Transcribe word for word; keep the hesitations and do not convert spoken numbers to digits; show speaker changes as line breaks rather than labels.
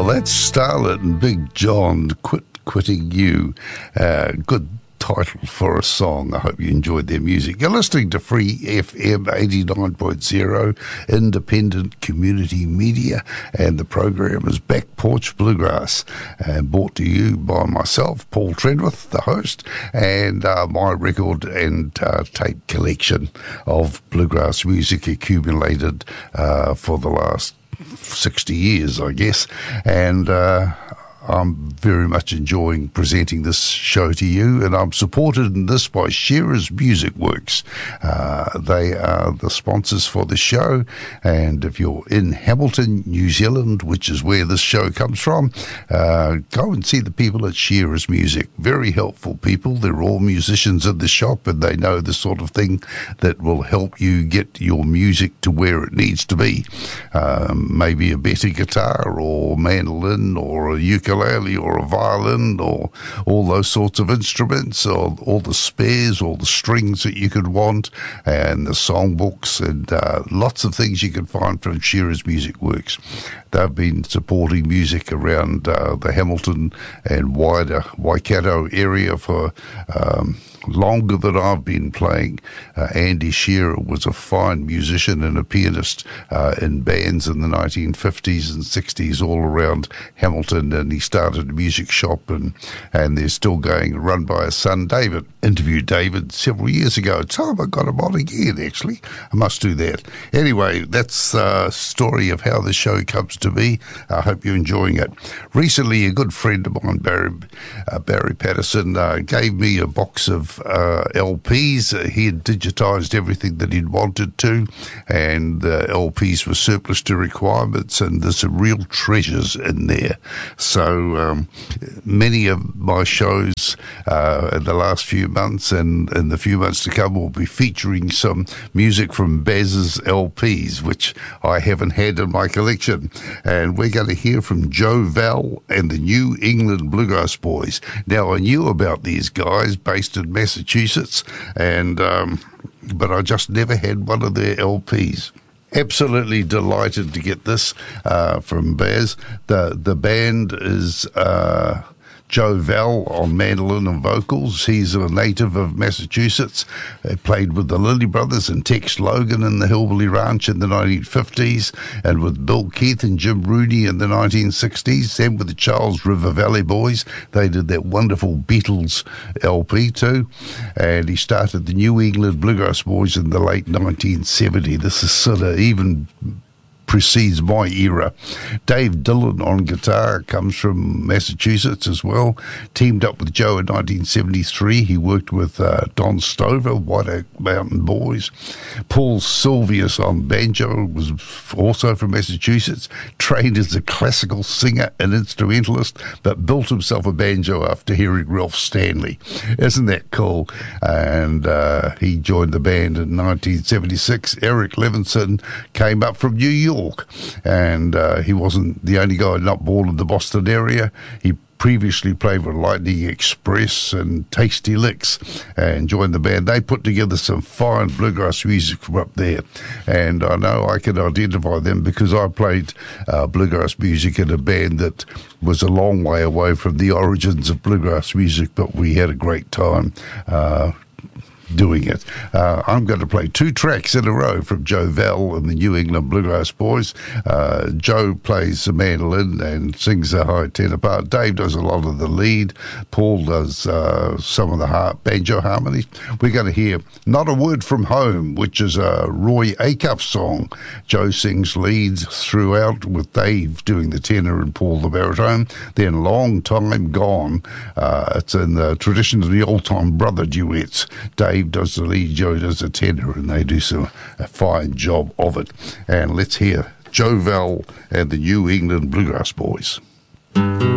that's Starlet and Big John, Quit Quitting You. Uh, good title for a song. I hope you enjoyed their music. You're listening to Free F M eighty-nine point zero, independent community media, and the program is Back Porch Bluegrass, and brought to you by myself, Paul Trenwith, the host, and uh, my record and uh, tape collection of bluegrass music accumulated uh, for the last sixty years, I guess, and uh, I'm very much enjoying presenting this show to you, and I'm supported in this by Shearer's Music Works. Uh, they are the sponsors for the show, and if you're in Hamilton, New Zealand, which is where this show comes from, uh, go and see the people at Shearer's Music. Very helpful people. They're all musicians in the shop, and they know the sort of thing that will help you get your music to where it needs to be. Um, maybe a better guitar or mandolin or a ukulele or a violin or all those sorts of instruments, or all the spares, all the strings that you could want, and the songbooks, and uh, lots of things you can find from Shearer's Music Works. They've been supporting music around uh, the Hamilton and wider Waikato area for um, longer than I've been playing. Uh, Andy Shearer was a fine musician and a pianist uh, in bands in the nineteen fifties and sixties all around Hamilton, and he started a music shop, and, and they're still going, run by his son David. Interviewed David several years ago. Time I got him on again, actually. I must do that. Anyway, that's the story of how the show comes to be. I hope you're enjoying it. Recently, a good friend of mine, Barry, uh, Barry Patterson, uh, gave me a box of uh, L Ps. Uh, he had digitised everything that he'd wanted to, and the L Ps were surplus to requirements, and there's some real treasures in there. So um, many of my shows uh, in the last few months and in the few months to come will be featuring some music from Baz's L Ps, which I haven't had in my collection. And we're going to hear from Joe Val and the New England Bluegrass Boys. Now, I knew about these guys based in Massachusetts, and um, but I just never had one of their L Ps. Absolutely delighted to get this uh, from Baz. The, the band is Uh, Joe Val on mandolin and vocals. He's a native of Massachusetts. He played with the Lilly Brothers and Tex Logan in the Hillbilly Ranch in the nineteen fifties, and with Bill Keith and Jim Rooney in the nineteen sixties, and with the Charles River Valley Boys. They did that wonderful Beatles L P too. And he started the New England Bluegrass Boys in the late nineteen seventies. This is sort of even precedes my era. Dave Dillon on guitar comes from Massachusetts as well. Teamed up with Joe in nineteen seventy-three. He worked with uh, Don Stover, White Oak Mountain Boys. Paul Sylvius on banjo was also from Massachusetts. Trained as a classical singer and instrumentalist, but built himself a banjo after hearing Ralph Stanley. Isn't that cool? And uh, he joined the band in nineteen seventy-six. Eric Levinson came up from New York. And uh, he wasn't the only guy not born in the Boston area. He previously played with Lightning Express and Tasty Licks and joined the band. They put together some fine bluegrass music from up there, and I know I can identify them because I played uh, bluegrass music in a band that was a long way away from the origins of bluegrass music, but we had a great time uh, doing it. Uh, I'm going to play two tracks in a row from Joe Val and the New England Bluegrass Boys. Uh, Joe plays the mandolin and sings the high tenor part. Dave does a lot of the lead. Paul does uh, some of the har- banjo harmonies. We're going to hear Not a Word From Home, which is a Roy Acuff song. Joe sings leads throughout, with Dave doing the tenor and Paul the baritone. Then Long Time Gone. Uh, it's in the tradition of the old-time brother duets. Dave does the lead, Joe does the tenor, and they do some a fine job of it. And let's hear Joe Val and the New England Bluegrass Boys.